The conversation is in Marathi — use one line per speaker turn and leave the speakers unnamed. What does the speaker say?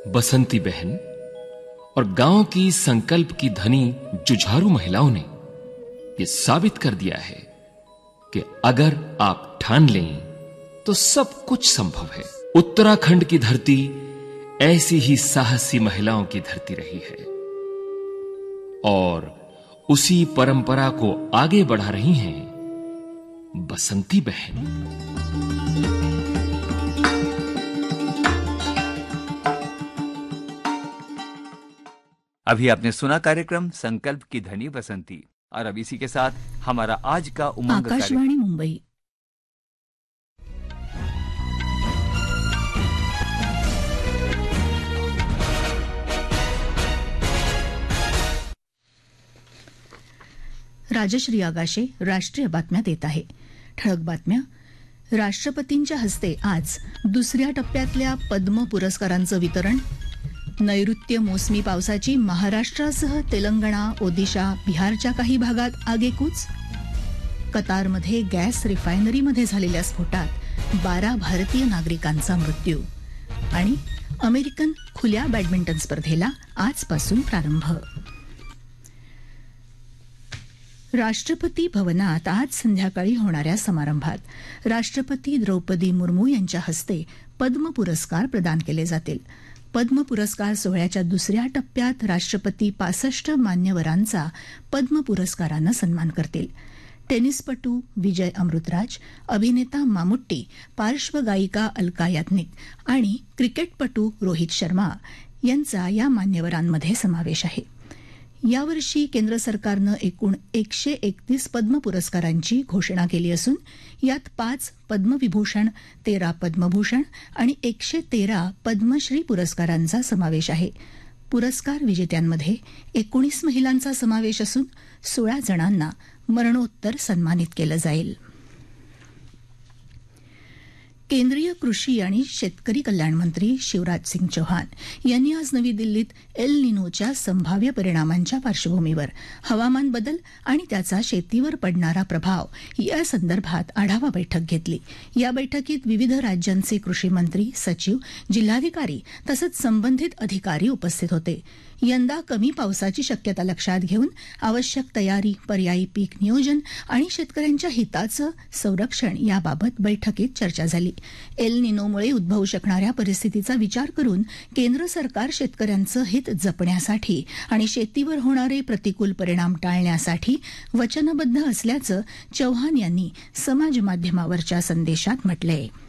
बसंती बहन और गांव की संकल्प की धनी जुझारू महिलाओं ने यह साबित कर दिया है कि अगर आप ठान लें तो सब कुछ संभव है। उत्तराखंड की धरती ऐसी ही साहसी महिलाओं की धरती रही है और उसी परंपरा को आगे बढ़ा रही हैं बसंती बहन।
अभी आपने सुना कार्यक्रम संकल्प की धनी बसंती, और अब इसी के साथ हमारा आज का उमंग
आकाशवाणी मुंबई। राजश्री आगाशे राष्ट्रीय बातम्या देत आहे। ठळक बातम्या। राष्ट्रपतींच्या हस्ते आज दुसऱ्या टप्प्यातल्या पद्म पुरस्कारांचं वितरण। नैऋत्य मोसमी पावसाची महाराष्ट्रासह तेलंगणा, ओदिशा, बिहारच्या काही भागात आगेकूच। कतारमध्ये गॅस रिफायनरीमध्ये झालेल्या स्फोटात 12 भारतीय नागरिकांचा मृत्यू। आणि अमेरिकन खुल्या बॅडमिंटन स्पर्धेला आजपासून प्रारंभ। राष्ट्रपती भवनात आज संध्याकाळी होणाऱ्या समारंभात राष्ट्रपती द्रौपदी मुर्मू यांच्या हस्ते पद्म पुरस्कार प्रदान केले जातील। पद्म पुरस्कार सोहळ्याच्या दुसऱ्या टप्प्यात राष्ट्रपती 65 मान्यवरांचा पद्म पुरस्कारानं सन्मान करतील। टेनिसपटू विजय अमृतराज, अभिनेता मामुट्टी, पार्श्वगायिका अलका याज्ञिक आणि क्रिकेटपटू रोहित शर्मा यांचा या मान्यवरांमध्ये समावेश आहे। यावर्षी केंद्र सरकारनं एकूण 131 पद्म पुरस्कारांची घोषणा केली असून यात 5 पद्मविभूषण, 13 पद्मभूषण आणि 113 पद्मश्री पुरस्कारांचा समावेश आहे। पुरस्कार विजेत्यांमध्ये 19 महिलांचा समावेश असून 16 जणांना मरणोत्तर सन्मानित केलं जाईल। केंद्रीय कृषी आणि शेतकरी कल्याण मंत्री शिवराज सिंग चौहान यांनी आज नवी दिल्लीत एल निनोच्या संभाव्य परिणामांच्या पार्श्वभूमीवर हवामान बदल आणि त्याचा शेतीवर पडणारा प्रभाव या संदर्भात आढावा बैठक घेतली। या बैठकीत विविध राज्यांचे कृषी मंत्री, सचिव, जिल्हाधिकारी तसंच संबंधित अधिकारी उपस्थित होते। यंदा कमी पावसाची शक्यता लक्षात घेऊन आवश्यक तयारी, पर्यायी पीक नियोजन आणि शेतकऱ्यांच्या हिताचं संरक्षण याबाबत बैठकीत चर्चा झाली। एल निनोमुळे उद्भवू शकणाऱ्या परिस्थितीचा विचार करून केंद्र सरकार शेतकऱ्यांचं हित जपण्यासाठी आणि शेतीवर होणारे प्रतिकूल परिणाम टाळण्यासाठी वचनबद्ध असल्याचं चौहान यांनी समाज माध्यमावरच्या संदेशात म्हटलंय।